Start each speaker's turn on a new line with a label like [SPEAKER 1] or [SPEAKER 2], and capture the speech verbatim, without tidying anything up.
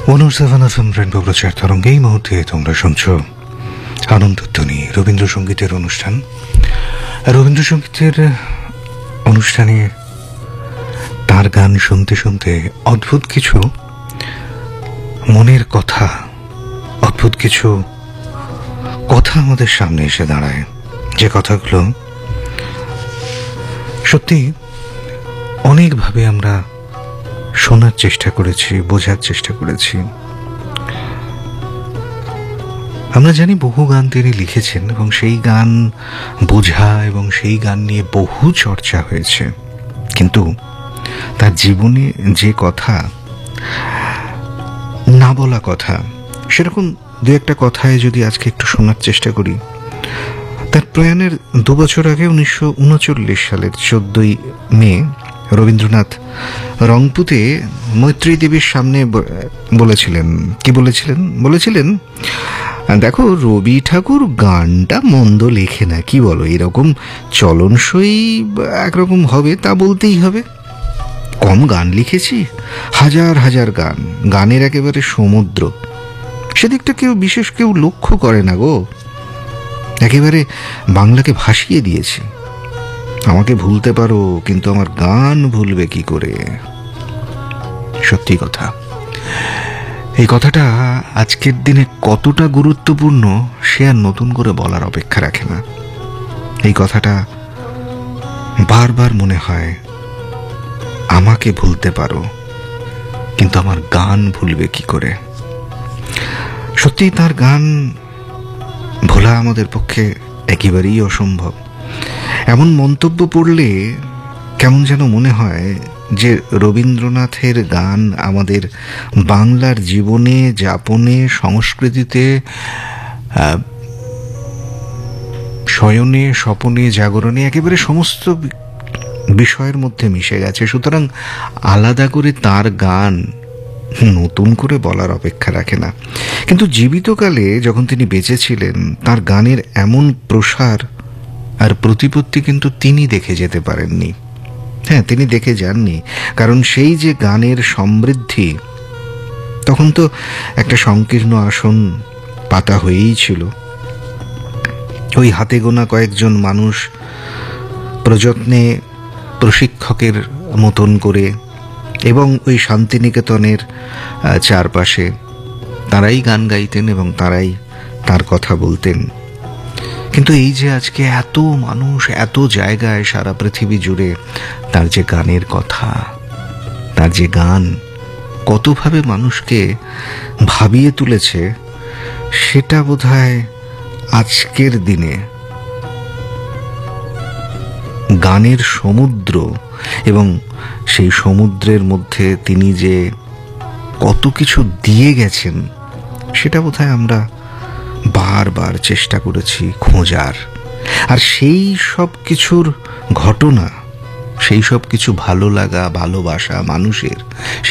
[SPEAKER 1] One ও seven F M rainbow প্রচার তরঙ্গে এই মুহূর্তে তোমরা শুনছ আনন্দধ্বনি রবীন্দ্রসঙ্গীতের অনুষ্ঠান। রবীন্দ্রসঙ্গীতের অনুষ্ঠানে তার গান শুনতে শুনতে অদ্ভুত কিছু মনের কথা, অদ্ভুত কিছু কথা আমাদের সামনে এসে দাঁড়ায়, যে কথাগুলো সত্যি অনেকভাবে আমরা শোনার চেষ্টা করেছি, বোঝার চেষ্টা করেছি। আমরা জানি বহু গান তিনি লিখেছেন এবং সেই গান বোঝা এবং সেই গান নিয়ে বহু চর্চা হয়েছে, কিন্তু তার জীবনে যে কথা, না বলা কথা, সেরকম দু একটা কথায় যদি আজকে একটু শোনার চেষ্টা করি। তার প্রয়াণের দু বছর আগে উনিশশো উনচল্লিশ সালের চোদ্দই মে রবীন্দ্রনাথ রংপুতে মৈত্রী দেবীর সামনে বলেছিলেন, কি বলেছিলেন বলেছিলেন দেখো, রবি ঠাকুর গানটা মন্দ লেখে না, কি বলো, এরকম চলনসই একরকম হবে তা বলতেই হবে। কম গান লিখেছি, হাজার হাজার গান, গানের একেবারে সমুদ্র, সেদিকটা কেউ বিশেষ কেউ লক্ষ্য করে না গো, একেবারে বাংলাকে ভাসিয়ে দিয়েছি। আমাকে ভুলতে পারো, কিন্তু আমার গান ভুলবে কি করে। সত্যি কথা, এই কথাটা আজকের দিনে কতটা গুরুত্বপূর্ণ সে আর নতুন করে বলার অপেক্ষা রাখে না। এই কথাটা বারবার মনে হয়, আমাকে ভুলতে পারো কিন্তু আমার গান ভুলবে কি করে। সত্যি তার গান ভোলা আমাদের পক্ষে একেবারেই অসম্ভব। এমন মন্তব্য পড়লে কেমন যেন মনে হয় যে রবীন্দ্রনাথের গান আমাদের বাংলার জীবনে, যাপনে, সংস্কৃতিতে, শয়নে, স্বপনে, জাগরণে একেবারে সমস্ত বিষয়ের মধ্যে মিশে গেছে। সুতরাং আলাদা করে তার গান নতুন করে বলার অপেক্ষা রাখে না। কিন্তু জীবিতকালে যখন তিনি বেঁচে ছিলেন, তার গানের এমন প্রসার আর প্রতিপত্তি কিন্তু তিনি দেখে যেতে পারেননি। হ্যাঁ, তিনি দেখে যাননি, কারণ সেই যে গানের সমৃদ্ধি, তখন তো একটা সংকীর্ণ আসন পাতা হয়েই ছিল। ওই হাতে গোনা কয়েকজন মানুষ প্রযত্নে প্রশিক্ষকের মতন করে এবং ওই শান্তিনিকেতনের চারপাশে তারাই গান গাইতেন এবং তারাই তার কথা বলতেন। কিন্তু এই যে আজকে এত মানুষ, এত জায়গায়, সারা পৃথিবী জুড়ে তার যে গানের কথা, তার যে গান কতভাবে মানুষকে ভাবিয়ে তুলেছে, সেটা বোধহয় আজকের দিনে গানের সমুদ্র এবং সেই সমুদ্রের মধ্যে তিনি যে কত কিছু দিয়ে গেছেন, সেটা বোধহয় আমরা বারবার চেষ্টা করেছি খোঁজার। আর সেই সব কিছুর ঘটনা, সেই সব কিছু ভালো লাগা, ভালোবাসা মানুষের,